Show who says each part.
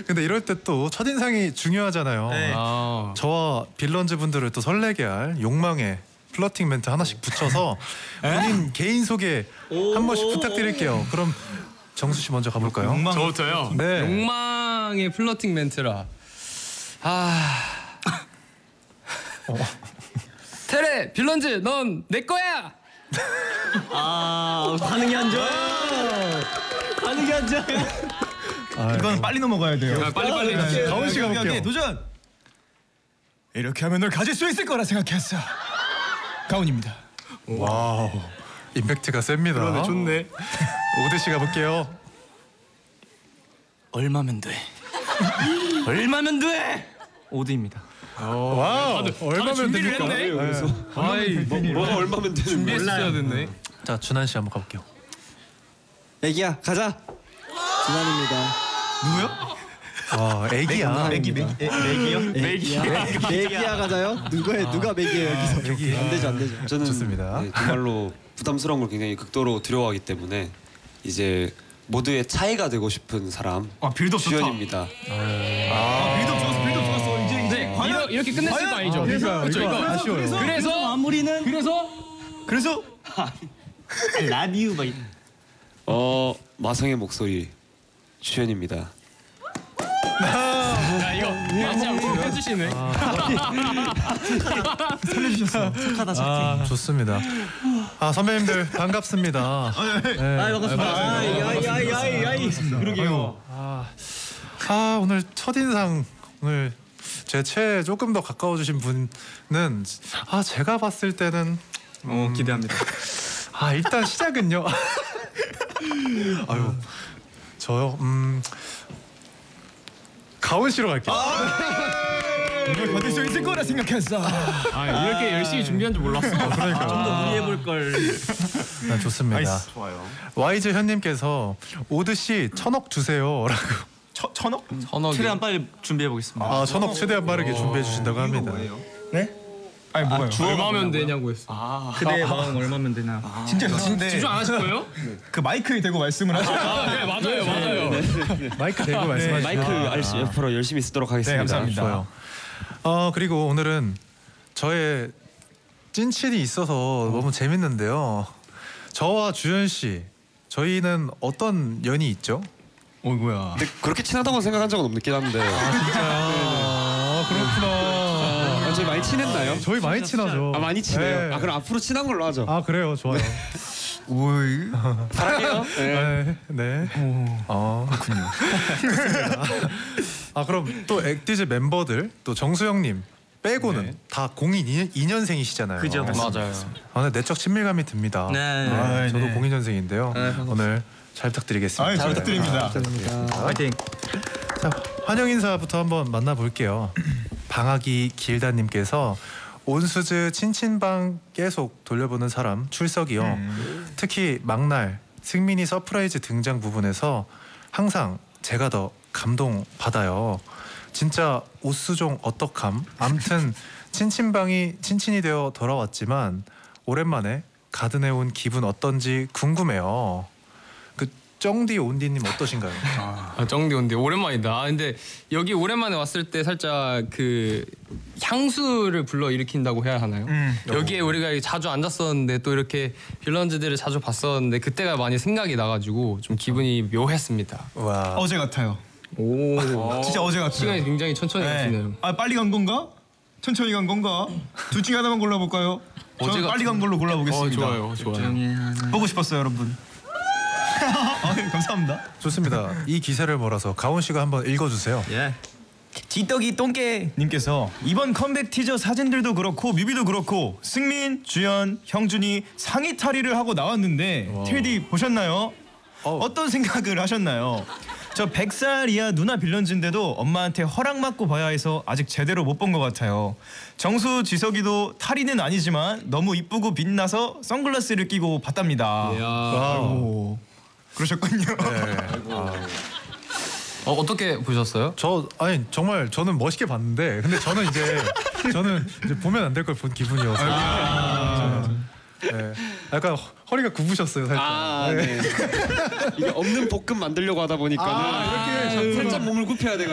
Speaker 1: 근데 이럴 때 또 첫인상이 중요하잖아요.
Speaker 2: 네.
Speaker 1: 저와 빌런즈 분들을 또 설레게 할 욕망의 플러팅 멘트 하나씩 붙여서 본인 개인 소개 한 번씩 부탁드릴게요. 그럼 정수 씨 먼저 가볼까요?
Speaker 2: 저부터요?
Speaker 1: 네.
Speaker 2: 욕망의 플러팅 멘트라. 테레 빌런즈 넌 내 거야.
Speaker 3: 반응이 안 좋아. 반응이 안 좋아.
Speaker 4: 이건 빨리 넘어가야 돼요.
Speaker 2: 빨리.
Speaker 1: 가온 씨가 볼게요.
Speaker 4: 도전. 이렇게 하면 널 가질 수 있을 거라 생각했어. 가온입니다.
Speaker 1: 와우, 임팩트가 셉니다.
Speaker 2: 그러네, 좋네.
Speaker 1: 오드 씨가 볼게요.
Speaker 3: 얼마면 돼? 얼마면 돼? 오드입니다.
Speaker 1: 와우, 얼마면 됩니까?
Speaker 5: 뭐가 얼마면 되는
Speaker 2: 준비했어야 됐네.
Speaker 1: 자, 준한 씨 한번 가볼게요.
Speaker 6: 애기야 가자. 준환입니다.
Speaker 4: 누구요?
Speaker 1: 애기야.
Speaker 6: 애기야 가자요? 누가 맥이에요 여기서?
Speaker 1: 애기.
Speaker 6: 안 되죠 안 되죠.
Speaker 5: 저는
Speaker 1: 좋습니다.
Speaker 5: 정말로 부담스러운 걸 굉장히 극도로 두려워하기 때문에 이제 모두의 차이가 되고 싶은 사람
Speaker 4: 빌드업 좋다.
Speaker 5: 주연입니다.
Speaker 4: 빌드업 좋았어. 이제 과연
Speaker 2: 이렇게 끝냈을 거 아니죠?
Speaker 1: 그렇죠. 이거 아쉬워요.
Speaker 2: 그래서
Speaker 3: 마무리는
Speaker 4: 그래서
Speaker 3: 라디오 막
Speaker 5: 마성의 목소리 주연입니다.
Speaker 2: 야 이거 맞지 않고 해주시네.
Speaker 4: 살려주셨어.
Speaker 3: 착하다.
Speaker 1: 좋습니다. 선배님들 반갑습니다. 네.
Speaker 3: 반갑습니다. 야이. 그러게요.
Speaker 1: 오늘 첫인상 오늘 제 최애 조금 더 가까워 주신 분은 제가 봤을 때는
Speaker 3: 기대합니다.
Speaker 1: 일단 시작은요. 저요. 가온 씨로 갈게요.
Speaker 4: 널 가질 수 있을 거라 생각했어.
Speaker 2: 이렇게 열심히 준비한 줄 몰랐어.
Speaker 1: 그러니까.
Speaker 3: 좀 더 무리해볼 걸.
Speaker 1: 좋습니다.
Speaker 4: 좋아요.
Speaker 1: 와이즈 현님께서 오드 씨 1,000억 주세요라고.
Speaker 4: 1,000억?
Speaker 2: 천억이.
Speaker 3: 최대한 빨리 준비해 보겠습니다.
Speaker 1: 1,000억 최대한 빠르게 준비해 주신다고 합니다.
Speaker 4: 네? 아니 뭐가요?
Speaker 2: 얼마면 되냐고 했어.
Speaker 3: 그대의 마음 얼마면 되나.
Speaker 4: 진짜 죄송한데
Speaker 2: 집중 안 하실 거예요?
Speaker 4: 그 마이크에 대고 말씀을 하셔.
Speaker 2: 네 맞아요.
Speaker 1: 마이크 대고 말씀하시죠.
Speaker 5: 마이크 옆으로 열심히 쓰도록 하겠습니다.
Speaker 4: 네, 감사합니다.
Speaker 1: 좋아요. 그리고 오늘은 저의 찐친이 있어서 너무 재밌는데요. 저와 주연 씨, 저희는 어떤 연이 있죠?
Speaker 4: 어이구야.
Speaker 5: 근데 그렇게 친하다고 생각한 적은 없긴 한데.
Speaker 1: 진짜요? 그렇구나.
Speaker 5: 저희 많이 친했나요?
Speaker 1: 저희 많이 친하죠.
Speaker 5: 많이 친해요.
Speaker 1: 네.
Speaker 5: 그럼 앞으로 친한 걸로 하죠.
Speaker 1: 그래요, 좋아요.
Speaker 4: 오이.
Speaker 5: 사랑해요.
Speaker 1: 네. 그렇군요. 그럼 또 엑디즈 멤버들 또 정수영님 빼고는 다 02년생이시잖아요.
Speaker 3: 그죠.
Speaker 2: 맞아요.
Speaker 1: 근데 내적 친밀감이 듭니다.
Speaker 3: 네.
Speaker 1: 저도
Speaker 4: 네.
Speaker 1: 02년생인데요. 오늘 잘 부탁드리겠습니다.
Speaker 4: 잘 부탁드립니다.
Speaker 3: 화이팅.
Speaker 1: 자, 환영 인사부터 한번 만나볼게요. 방학이 길다님께서 온수즈 친친방 계속 돌려보는 사람 출석이요. 특히 막날 승민이 서프라이즈 등장 부분에서 항상 제가 더 감동받아요. 진짜 오수종 어떡함. 암튼 친친방이 친친이 되어 돌아왔지만 오랜만에 가든해온 기분 어떤지 궁금해요. 쩡디 온디님 어떠신가요?
Speaker 2: 정디 온디 오랜만이다. 근데 여기 오랜만에 왔을 때 살짝 그 향수를 불러 일으킨다고 해야 하나요? 여기에 우리가 자주 앉았었는데 또 이렇게 빌런즈들을 자주 봤었는데 그때가 많이 생각이 나가지고 좀 기분이 묘했습니다.
Speaker 1: 와.
Speaker 4: 어제 같아요.
Speaker 2: 오,
Speaker 4: 진짜 어제 같아요.
Speaker 2: 시간이 굉장히 천천히 가시네요.
Speaker 4: 빨리 간 건가? 천천히 간 건가? 둘 중에 하나만 골라볼까요? 저는
Speaker 2: 어제
Speaker 4: 빨리 간 걸로 골라보겠습니다.
Speaker 2: 좋아요.
Speaker 4: 보고 싶었어요, 여러분. 감사합니다.
Speaker 1: 좋습니다. 이 기세를 몰아서 가온 씨가 한번 읽어주세요.
Speaker 4: 지떡이 똥개 님께서 이번 컴백 티저 사진들도 그렇고 뮤비도 그렇고 승민, 주연, 형준이 상의 탈의를 하고 나왔는데 테디 보셨나요? 어떤 생각을 하셨나요? 저 100살 이하 누나 빌런즈인데도 엄마한테 허락받고 봐야 해서 아직 제대로 못 본 것 같아요. 정수, 지석이도 탈의는 아니지만 너무 이쁘고 빛나서 선글라스를 끼고 봤답니다. 아이고, 그러셨군요.
Speaker 2: 어떻게 보셨어요?
Speaker 1: 정말 저는 멋있게 봤는데 근데 저는 이제 보면 안 될 걸 본 기분이어서 약간 허리가 굽으셨어요 살짝.
Speaker 5: 네. 이게 없는 볶음 만들려고 하다 보니까는
Speaker 1: 이렇게
Speaker 5: 살짝 몸을 굽혀야 돼.